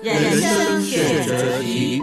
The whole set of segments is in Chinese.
人生选择题。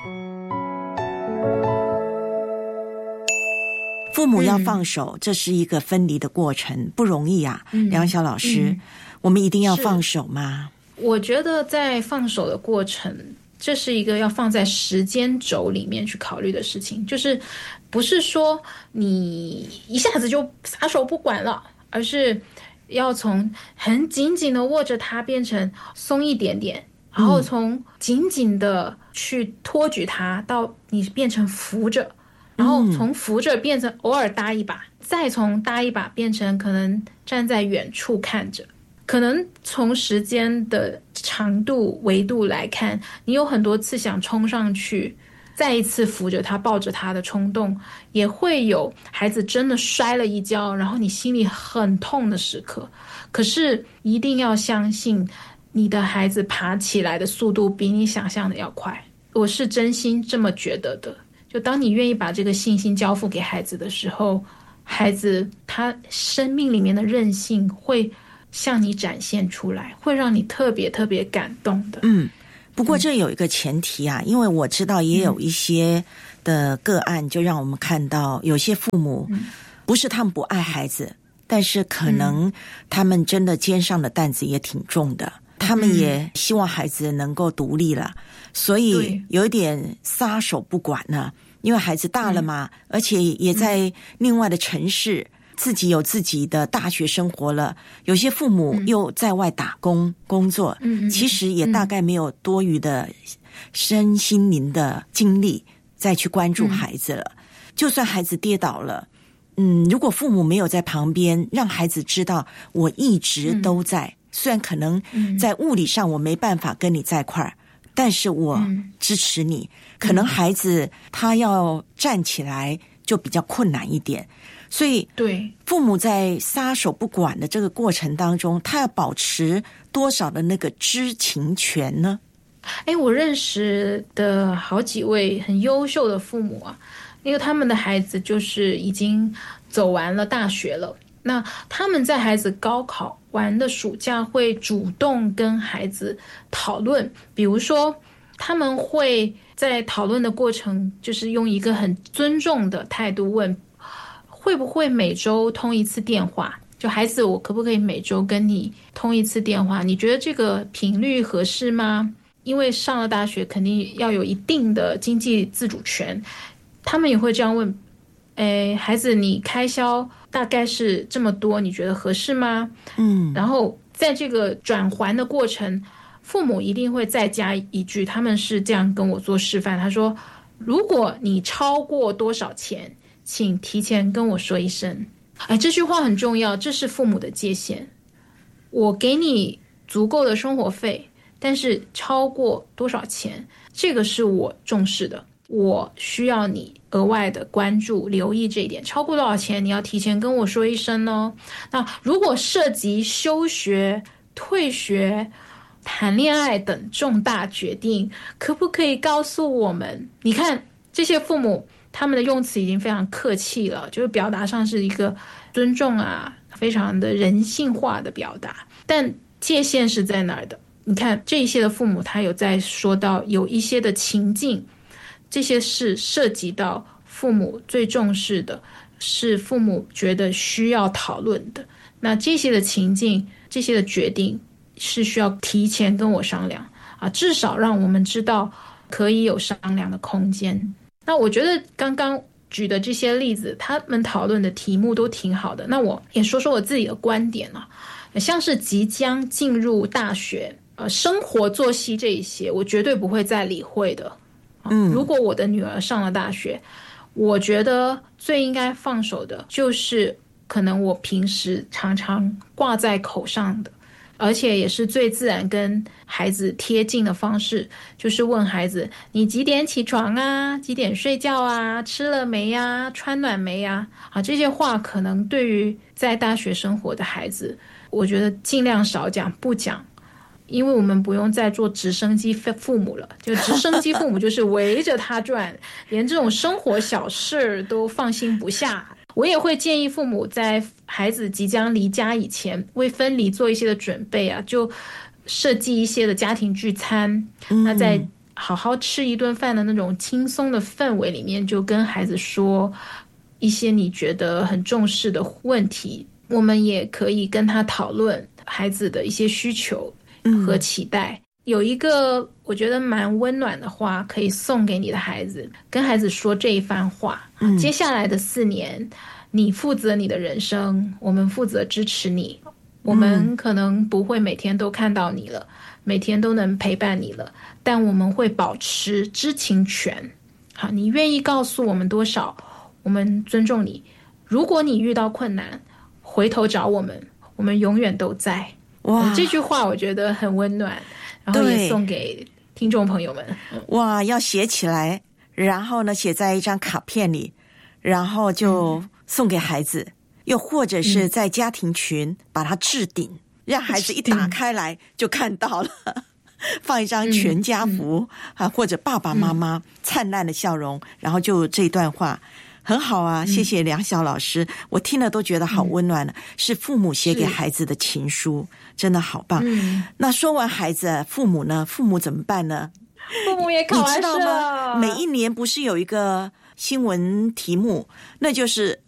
父母要放手，这是一个分离的过程，不容易啊。梁晓老师，我们一定要放手吗？ 我觉得在放手的过程，这是一个要放在时间轴里面去考虑的事情，就是不是说你一下子就撒手不管了，而是要从很紧紧的握着它变成松一点点，然后从紧紧的去托举它到你变成扶着，然后从扶着变成偶尔搭一把，再从搭一把变成可能站在远处看着。可能从时间的长度维度来看，你有很多次想冲上去再一次扶着他抱着他的冲动，也会有孩子真的摔了一跤，然后你心里很痛的时刻。可是一定要相信你的孩子爬起来的速度比你想象的要快，我是真心这么觉得的。就当你愿意把这个信心交付给孩子的时候，孩子他生命里面的韧性会向你展现出来，会让你特别特别感动的。 不过这有一个前提啊，因为我知道也有一些的个案，就让我们看到有些父母不是他们不爱孩子，但是可能他们真的肩上的担子也挺重的，他们也希望孩子能够独立了，所以有一点撒手不管了，因为孩子大了嘛，而且也在另外的城市，自己有自己的大学生活了，有些父母又在外打工工作，其实也大概没有多余的身心灵的精力再去关注孩子了。就算孩子跌倒了，如果父母没有在旁边让孩子知道我一直都在，虽然可能在物理上我没办法跟你在一块儿，但是我支持你。可能孩子他要站起来就比较困难一点，所以对父母在撒手不管的这个过程当中，他要保持多少的那个知情权呢？ 我认识的好几位很优秀的父母啊，因为他们的孩子就是已经走完了大学了，那他们在孩子高考完的暑假会主动跟孩子讨论，比如说他们会在讨论的过程就是用一个很尊重的态度问，会不会每周通一次电话，就孩子我可不可以每周跟你通一次电话，你觉得这个频率合适吗？因为上了大学肯定要有一定的经济自主权，他们也会这样问，孩子你开销大概是这么多，你觉得合适吗？然后在这个转还的过程，父母一定会再加一句，他们是这样跟我做示范，他说如果你超过多少钱请提前跟我说一声。这句话很重要，这是父母的界限。我给你足够的生活费，但是超过多少钱，这个是我重视的，我需要你额外的关注留意这一点，超过多少钱你要提前跟我说一声哦。那如果涉及休学、退学、谈恋爱等重大决定，可不可以告诉我们？你看这些父母他们的用词已经非常客气了，就是表达上是一个尊重啊，非常的人性化的表达，但界限是在哪儿的？你看这一些的父母他有在说到有一些的情境，这些是涉及到父母最重视的，是父母觉得需要讨论的，那这些的情境，这些的决定是需要提前跟我商量啊，至少让我们知道可以有商量的空间。那我觉得刚刚举的这些例子，他们讨论的题目都挺好的。那我也说说我自己的观点啊，像是即将进入大学，生活作息这一些，我绝对不会再理会的。如果我的女儿上了大学，我觉得最应该放手的就是可能我平时常常挂在口上的，而且也是最自然跟孩子贴近的方式，就是问孩子你几点起床啊，几点睡觉啊，吃了没呀，穿暖没呀，这些话可能对于在大学生活的孩子，我觉得尽量少讲不讲，因为我们不用再做直升机父母了，就直升机父母就是围着他转，连这种生活小事都放心不下。我也会建议父母在孩子即将离家以前，为分离做一些的准备啊，就设计一些的家庭聚餐，那在好好吃一顿饭的那种轻松的氛围里面，就跟孩子说一些你觉得很重视的问题，我们也可以跟他讨论孩子的一些需求和期待。有一个我觉得蛮温暖的话可以送给你的孩子，跟孩子说这一番话，接下来的4年你负责你的人生，我们负责支持你，我们可能不会每天都看到你了，每天都能陪伴你了，但我们会保持知情权。好，你愿意告诉我们多少，我们尊重你。如果你遇到困难，回头找我们，我们永远都在。哇，这句话我觉得很温暖，然后也送给听众朋友们。 哇，要写起来，然后呢写在一张卡片里，然后就送给孩子，又或者是在家庭群把它置顶，让孩子一打开来就看到了。放一张全家福或者爸爸妈妈灿烂的笑容，然后就这段话很好啊，谢谢梁晓老师，我听了都觉得好温暖了，是父母写给孩子的情书，真的好棒。那说完孩子，父母呢？父母怎么办呢？ 父母也考完试了， 你知道吗？每一年不是有一个新闻题目，那就是